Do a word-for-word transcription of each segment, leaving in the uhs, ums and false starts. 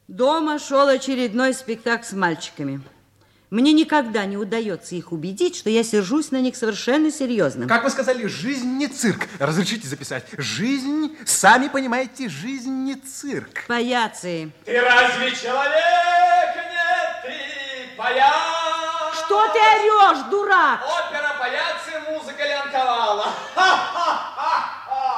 Дома шел очередной спектакль с мальчиками. Мне никогда не удается их убедить, что я сержусь на них совершенно серьезно. Как вы сказали, жизнь не цирк. Разрешите записать. Жизнь, сами понимаете, жизнь не цирк. Паяцы. Ты разве человек? Нет, ты паяц. Что ты орешь, дурак? Опера паяцы, музыка лянковала. Ха-ха-ха-ха.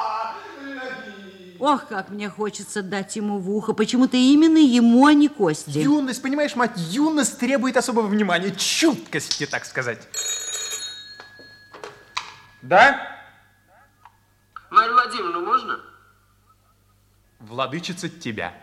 Ох, как мне хочется дать ему в ухо. Почему-то именно ему, а не Косте. Юность, понимаешь, мать, юность требует особого внимания, чуткости, так сказать. Да? Марья Владимировна, можно? Владычица тебя.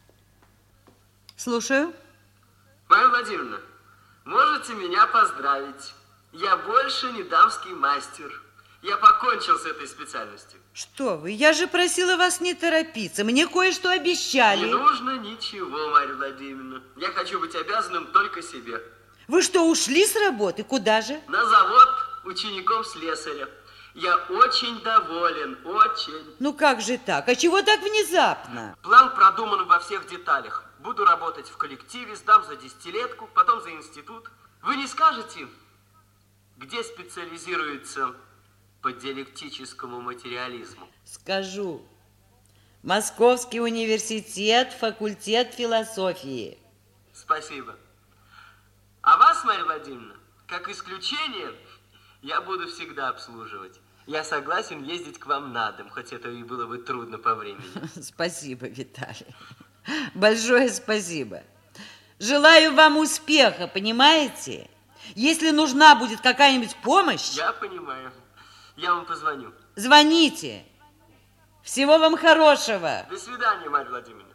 Слушаю. Марья Владимировна, можете меня поздравить. Я больше не дамский мастер. Я покончил с этой специальностью. Что вы? Я же просила вас не торопиться. Мне кое-что обещали. Не нужно ничего, Марья Владимировна. Я хочу быть обязанным только себе. Вы что, ушли с работы? Куда же? На завод учеником слесаря. Я очень доволен, очень. Ну как же так? А чего так внезапно? План продуман во всех деталях. Буду работать в коллективе, сдам за десятилетку, потом за институт. Вы не скажете, где специализируется по диалектическому материализму? Скажу. Московский университет, факультет философии. Спасибо. А вас, Марья Владимировна, как исключение, я буду всегда обслуживать. Я согласен ездить к вам на дом, хоть это и было бы трудно по времени. Спасибо, Виталий. Большое спасибо. Желаю вам успеха, понимаете? Если нужна будет какая-нибудь помощь... Я понимаю. Я вам позвоню. Звоните. Всего вам хорошего. До свидания, Марья Владимировна.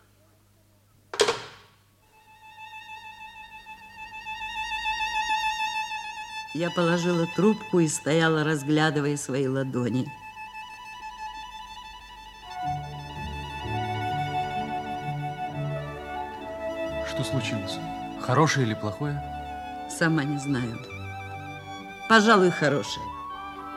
Я положила трубку и стояла, разглядывая свои ладони. Что случилось? Хорошее или плохое? Сама не знаю. Пожалуй, хорошее.